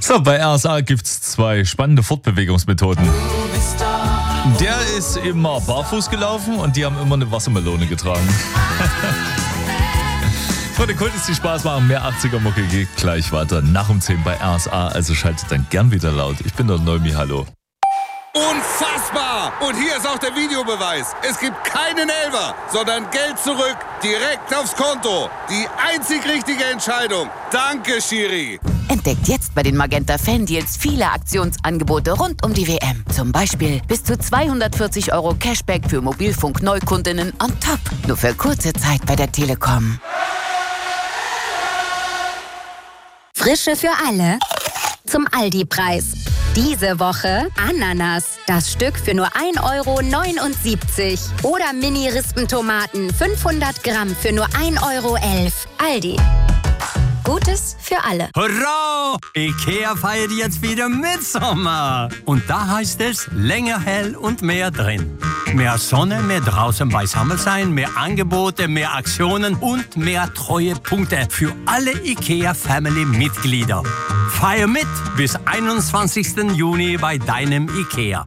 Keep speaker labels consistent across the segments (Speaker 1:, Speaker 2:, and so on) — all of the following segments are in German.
Speaker 1: So, bei RSA gibt es 2 spannende Fortbewegungsmethoden. Der ist immer barfuß gelaufen und die haben immer eine Wassermelone getragen. Freunde, Kult die Spaß machen. Mehr 80er-Mucke geht gleich weiter nach um 10 bei RSA. Also schaltet dann gern wieder laut. Ich bin der Neumi, hallo.
Speaker 2: Unfassbar! Und hier ist auch der Videobeweis. Es gibt keinen Elfer, sondern Geld zurück, direkt aufs Konto. Die einzig richtige Entscheidung. Danke, Schiri.
Speaker 3: Entdeckt jetzt bei den Magenta Fan-Deals viele Aktionsangebote rund um die WM. Zum Beispiel bis zu 240 € Cashback für Mobilfunk-Neukundinnen on top. Nur für kurze Zeit bei der Telekom.
Speaker 4: Frische für alle zum Aldi-Preis. Diese Woche Ananas, das Stück für nur 1,79 € oder Mini-Rispentomaten 500 Gramm für nur 1,11 € Aldi. Gutes für alle.
Speaker 5: Hurra! IKEA feiert jetzt wieder Mitsommer. Und da heißt es länger hell und mehr drin. Mehr Sonne, mehr draußen beisammen sein, mehr Angebote, mehr Aktionen und mehr Treuepunkte für alle IKEA-Family-Mitglieder. Feier mit bis 21. Juni bei deinem IKEA.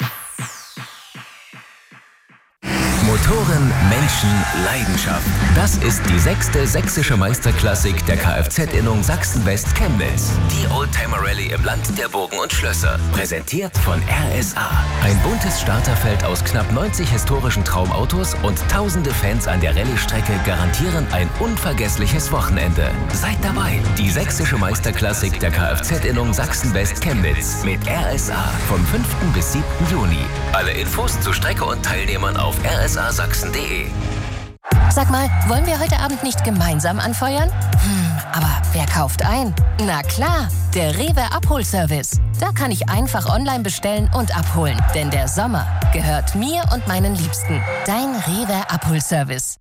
Speaker 6: Motoren, Menschen, Leidenschaft. Das ist die 6. sächsische Meisterklassik der Kfz-Innung Sachsen-West Chemnitz. Die Oldtimer-Rallye im Land der Burgen und Schlösser. Präsentiert von RSA. Ein buntes Starterfeld aus knapp 90 historischen Traumautos und tausende Fans an der Rallye-Strecke garantieren ein unvergessliches Wochenende. Seid dabei. Die sächsische Meisterklassik der Kfz-Innung Sachsen-West Chemnitz mit RSA vom 5. bis 7. Juni. Alle Infos zu Strecke und Teilnehmern auf rsasachsen.de.
Speaker 7: Sag mal, wollen wir heute Abend nicht gemeinsam anfeuern? Aber wer kauft ein? Na klar, der Rewe Abholservice. Da kann ich einfach online bestellen und abholen. Denn der Sommer gehört mir und meinen Liebsten. Dein Rewe Abholservice.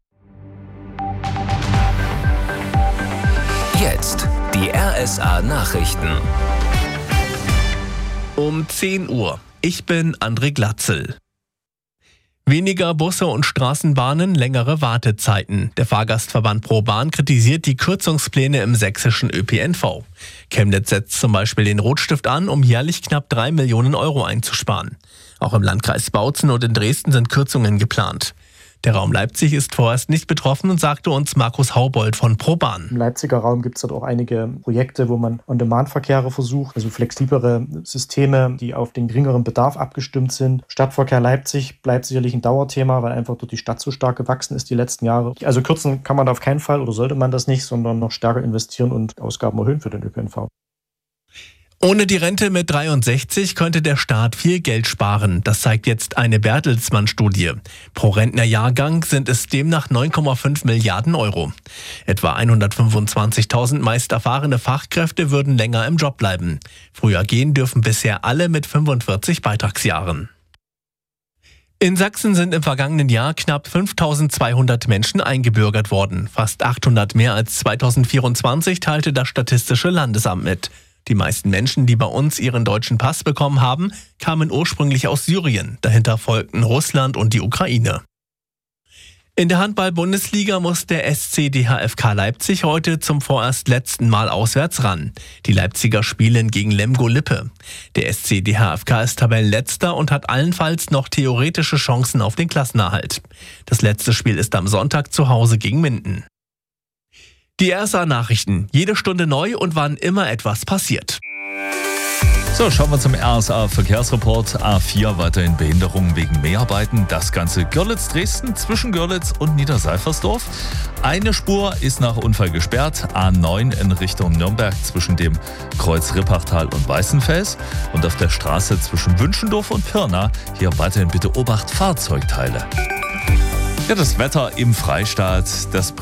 Speaker 6: Jetzt die RSA Nachrichten.
Speaker 8: Um 10 Uhr. Ich bin André Glatzel. Weniger Busse und Straßenbahnen, längere Wartezeiten. Der Fahrgastverband ProBahn kritisiert die Kürzungspläne im sächsischen ÖPNV. Chemnitz setzt zum Beispiel den Rotstift an, um jährlich knapp 3 Millionen € einzusparen. Auch im Landkreis Bautzen und in Dresden sind Kürzungen geplant. Der Raum Leipzig ist vorerst nicht betroffen und sagte uns Markus Haubold von ProBahn.
Speaker 9: Im Leipziger Raum gibt es dort auch einige Projekte, wo man On-Demand-Verkehre versucht, also flexiblere Systeme, die auf den geringeren Bedarf abgestimmt sind. Stadtverkehr Leipzig bleibt sicherlich ein Dauerthema, weil einfach dort die Stadt so stark gewachsen ist die letzten Jahre. Also kürzen kann man da auf keinen Fall oder sollte man das nicht, sondern noch stärker investieren und Ausgaben erhöhen für den ÖPNV.
Speaker 8: Ohne die Rente mit 63 könnte der Staat viel Geld sparen. Das zeigt jetzt eine Bertelsmann-Studie. Pro Rentnerjahrgang sind es demnach 9,5 Milliarden €. Etwa 125.000 meist erfahrene Fachkräfte würden länger im Job bleiben. Früher gehen dürfen bisher alle mit 45 Beitragsjahren. In Sachsen sind im vergangenen Jahr knapp 5.200 Menschen eingebürgert worden. Fast 800 mehr als 2024 teilte das Statistische Landesamt mit. Die meisten Menschen, die bei uns ihren deutschen Pass bekommen haben, kamen ursprünglich aus Syrien. Dahinter folgten Russland und die Ukraine. In der Handball-Bundesliga muss der SC DHFK Leipzig heute zum vorerst letzten Mal auswärts ran. Die Leipziger spielen gegen Lemgo Lippe. Der SC DHFK ist Tabellenletzter und hat allenfalls noch theoretische Chancen auf den Klassenerhalt. Das letzte Spiel ist am Sonntag zu Hause gegen Minden. Die RSA-Nachrichten. Jede Stunde neu und wann immer etwas passiert.
Speaker 1: So, schauen wir zum RSA-Verkehrsreport. A4 weiterhin Behinderungen wegen Mehrarbeiten. Das Ganze Görlitz-Dresden zwischen Görlitz und Niederseifersdorf. Eine Spur ist nach Unfall gesperrt. A9 in Richtung Nürnberg zwischen dem Kreuz Rippachtal und Weißenfels. Und auf der Straße zwischen Wünschendorf und Pirna. Hier weiterhin bitte Obacht Fahrzeugteile. Ja, das Wetter im Freistaat, das